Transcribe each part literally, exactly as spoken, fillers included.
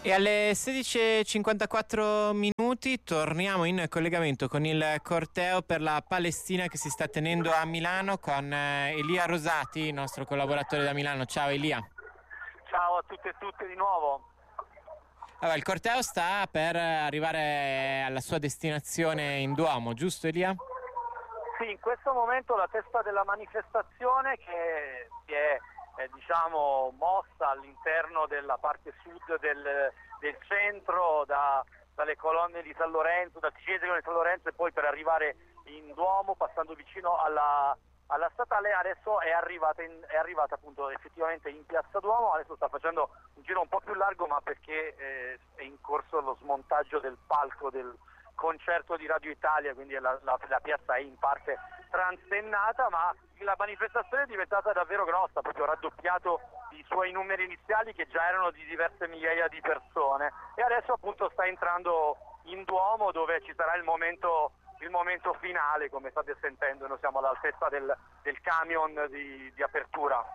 E alle sedici e cinquantaquattro minuti torniamo in collegamento con il corteo per la Palestina che si sta tenendo a Milano con Elia Rosati, il nostro collaboratore da Milano. Ciao Elia. Ciao a tutte e tutte di nuovo. Allora, il corteo sta per arrivare alla sua destinazione in Duomo, giusto Elia? Sì, in questo momento la testa della manifestazione che si è eh, diciamo mossa all'interno della parte sud del, del centro, da, dalle colonne di San Lorenzo, da Cesena di San Lorenzo e poi per arrivare in Duomo, passando vicino alla, alla statale, adesso è arrivata, in, è arrivata appunto effettivamente in Piazza Duomo. Adesso sta facendo un giro un po' più largo, ma perché eh, è in corso lo smontaggio del palco del concerto di Radio Italia, quindi la, la, la piazza è in parte transennata, ma la manifestazione è diventata davvero grossa, proprio raddoppiato i suoi numeri iniziali che già erano di diverse migliaia di persone, e adesso appunto sta entrando in Duomo, dove ci sarà il momento, il momento finale, come state sentendo. Noi siamo all'altezza del, del camion di, di apertura.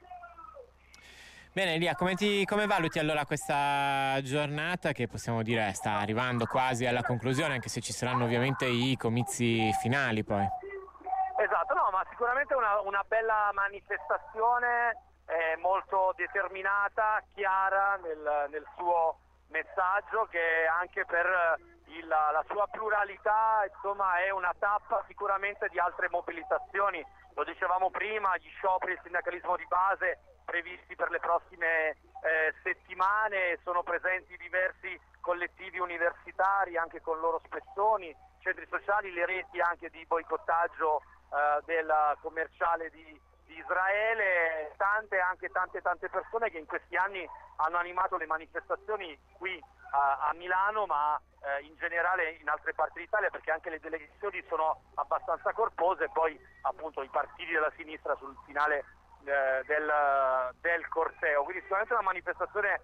Bene Elia, come, ti, come valuti allora questa giornata che possiamo dire sta arrivando quasi alla conclusione, anche se ci saranno ovviamente i comizi finali poi? Esatto, no, ma sicuramente una, una bella manifestazione, eh, molto determinata, chiara nel, nel suo messaggio, che anche per il, la sua pluralità insomma è una tappa sicuramente di altre mobilitazioni. Lo dicevamo prima, gli scioperi, il sindacalismo di base previsti per le prossime eh, settimane, sono presenti diversi collettivi universitari anche con loro spezzoni, centri sociali, le reti anche di boicottaggio eh, del commerciale di, di Israele, tante anche tante tante persone che in questi anni hanno animato le manifestazioni qui a, a Milano, ma eh, in generale in altre parti d'Italia, perché anche le delegazioni sono abbastanza corpose, e poi appunto i partiti della sinistra sul finale Del, del corteo. Quindi sicuramente una manifestazione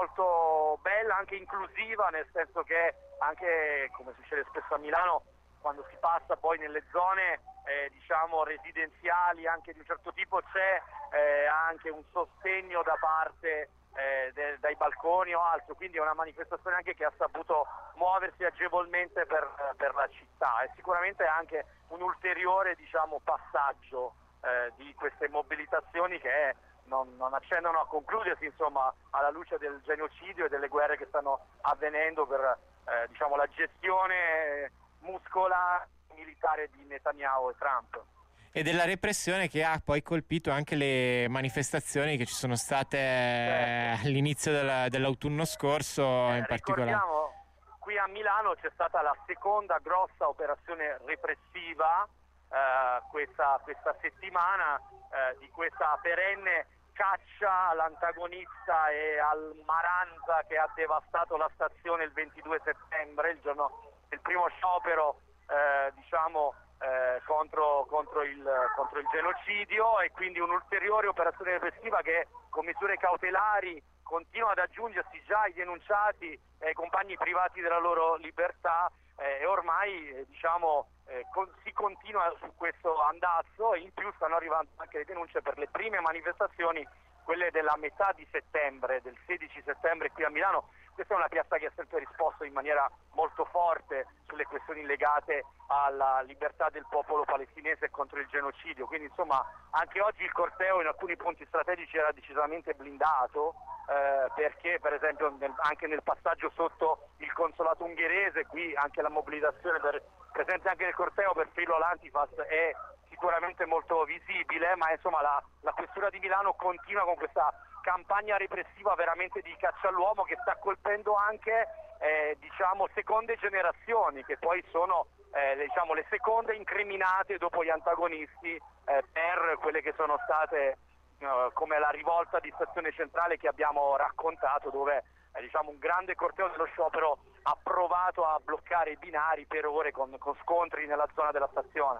molto bella, anche inclusiva, nel senso che anche, come succede spesso a Milano, quando si passa poi nelle zone eh, diciamo residenziali anche di un certo tipo, c'è eh, anche un sostegno da parte eh, de, dai balconi o altro, quindi è una manifestazione anche che ha saputo muoversi agevolmente per, per la città. È sicuramente anche un ulteriore diciamo passaggio Eh, di queste mobilitazioni che non, non accennano a concludersi, insomma, alla luce del genocidio e delle guerre che stanno avvenendo per eh, diciamo la gestione muscolare militare di Netanyahu e Trump. E della repressione che ha poi colpito anche le manifestazioni che ci sono state certo. all'inizio della, dell'autunno scorso, eh, in particolare. Ricordiamo, qui a Milano c'è stata la seconda grossa operazione repressiva Uh, questa, questa settimana uh, di questa perenne caccia all'antagonista e al Maranza che ha devastato la stazione il ventidue settembre, il giorno del primo sciopero uh, diciamo uh, contro, contro, il, contro il genocidio, e quindi un'ulteriore operazione repressiva che con misure cautelari continua ad aggiungersi già ai denunciati e ai compagni privati della loro libertà, eh, e ormai eh, diciamo Eh, con, si continua su questo andazzo, e in più stanno arrivando anche le denunce per le prime manifestazioni, quelle della metà di settembre, del sedici settembre qui a Milano. Questa è una piazza che ha sempre risposto in maniera molto forte sulle questioni legate alla libertà del popolo palestinese e contro il genocidio, quindi insomma anche oggi il corteo in alcuni punti strategici era decisamente blindato, eh, perché per esempio nel, anche nel passaggio sotto il consolato ungherese, qui anche la mobilitazione per presente anche nel corteo per Filo all'Antifas è sicuramente molto visibile, ma insomma la, la questura di Milano continua con questa campagna repressiva veramente di caccia all'uomo, che sta colpendo anche eh, diciamo seconde generazioni, che poi sono eh, diciamo le seconde incriminate dopo gli antagonisti eh, per quelle che sono state eh, come la rivolta di Stazione Centrale che abbiamo raccontato, dove eh, diciamo un grande corteo dello sciopero ha provato a bloccare i binari per ore con, con scontri nella zona della stazione.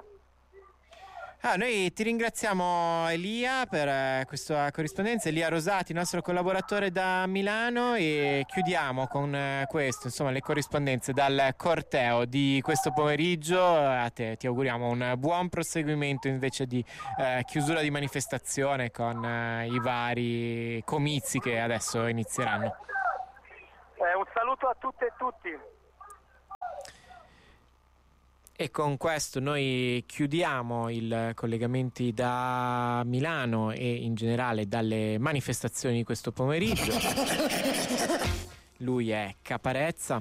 Ah, noi ti ringraziamo Elia per eh, questa corrispondenza, Elia Rosati, nostro collaboratore da Milano, e chiudiamo con eh, questo, insomma, le corrispondenze dal corteo di questo pomeriggio. A te ti auguriamo un buon proseguimento invece di eh, chiusura di manifestazione con eh, i vari comizi che adesso inizieranno. Eh, saluto a tutte e tutti. E con questo noi chiudiamo i collegamenti da Milano e in generale dalle manifestazioni di questo pomeriggio. Lui è Caparezza.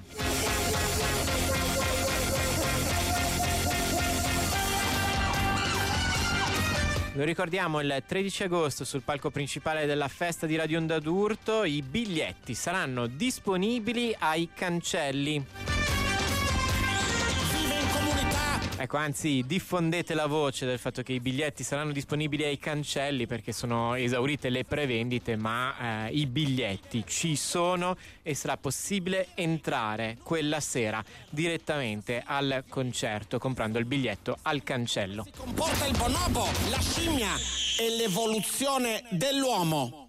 Lo ricordiamo, il tredici agosto sul palco principale della festa di Radio Onda d'Urto i biglietti saranno disponibili ai cancelli. Ecco, anzi, diffondete la voce del fatto che i biglietti saranno disponibili ai cancelli, perché sono esaurite le prevendite, ma eh, i biglietti ci sono e sarà possibile entrare quella sera direttamente al concerto comprando il biglietto al cancello. Si comporta il bonobo, la scimmia e l'evoluzione dell'uomo.